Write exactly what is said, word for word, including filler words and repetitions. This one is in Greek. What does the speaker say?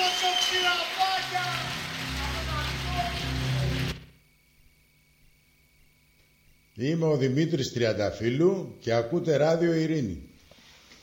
Είμαι ο Δημήτρης Τριανταφύλου και ακούτε Ράδιο Ειρήνη.